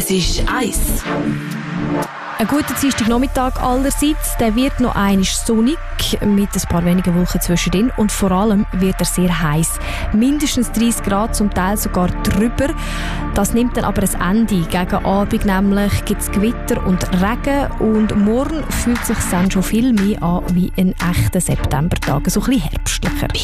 Es ist Eis. Ein guter Dienstagnachmittag allerseits. Der wird noch einmal sonnig, mit ein paar wenigen Wolken zwischendrin. Und vor allem wird er sehr heiß. Mindestens 30 Grad, zum Teil sogar drüber. Das nimmt dann aber ein Ende. Gegen Abend nämlich gibt es Gewitter und Regen. Und morgen fühlt es sich dann schon viel mehr an wie ein echter Septembertag. So ein bisschen herbstlicher.